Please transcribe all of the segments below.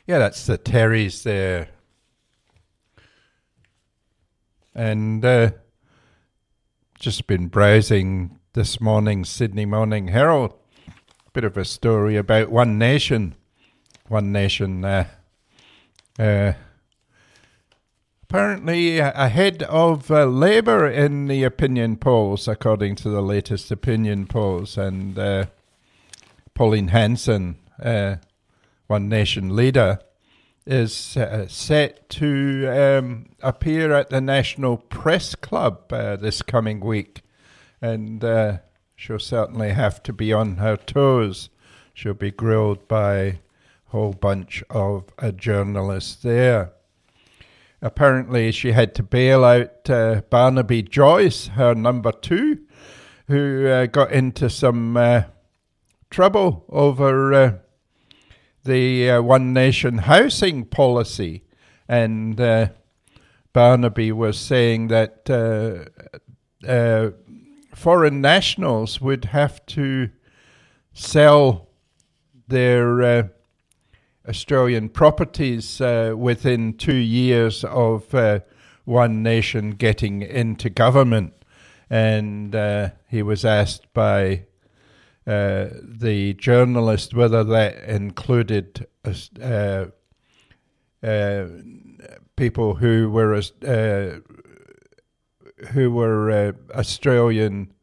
Yeah, that's the Terrys there. And just been browsing this morning's Sydney Morning Herald. Bit of a story about One Nation. One Nation apparently ahead of Labour in the opinion polls, according to the latest opinion polls. And Pauline Hanson, One Nation leader, is set to appear at the National Press Club this coming week. And she'll certainly have to be on her toes. She'll be grilled by a whole bunch of journalists there. Apparently she had to bail out Barnaby Joyce, her number two, who got into some trouble over the One Nation housing policy. And Barnaby was saying that foreign nationals would have to sell their Australian properties within 2 years of One Nation getting into government. And he was asked by the journalist whether that included people who were Australian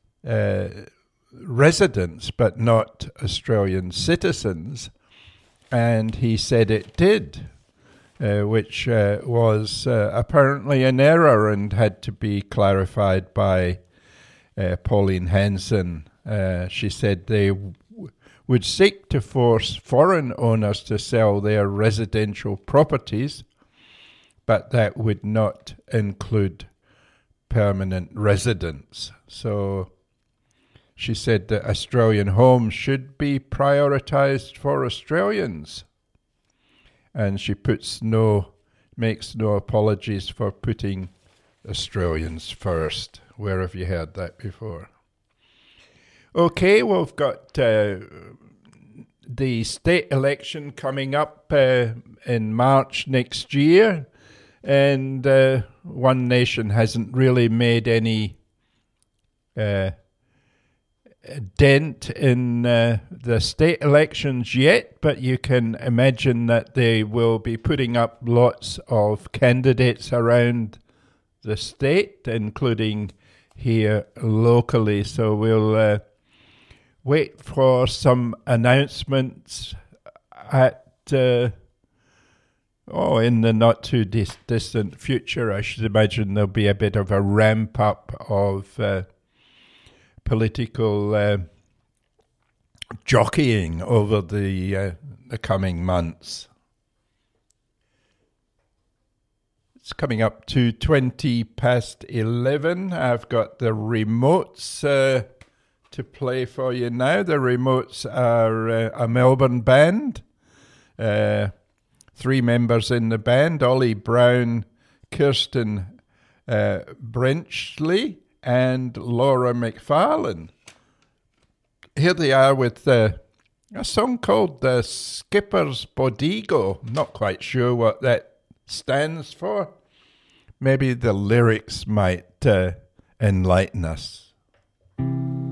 residents but not Australian citizens. And he said it did, which was apparently an error and had to be clarified by Pauline Hanson. She said they would seek to force foreign owners to sell their residential properties, but that would not include permanent residents. So she said that Australian homes should be prioritised for Australians. And she makes no apologies for putting Australians first. Where have you heard that before? Okay, we've got the state election coming up in March next year. And One Nation hasn't really made any dent in the state elections yet, but you can imagine that they will be putting up lots of candidates around the state, including here locally. So we'll wait for some announcements at in the not too distant future. I should imagine there'll be a bit of a ramp up of political jockeying over the coming months. It's coming up to 11:20. I've got the remotes to play for you now. The remotes are a Melbourne band. 3 members in the band: Ollie Brown, Kirsten Brenchley, and Laura McFarlane. Here they are with a song called The Skipper's Bodigo. Not quite sure what that stands for. Maybe the lyrics might enlighten us.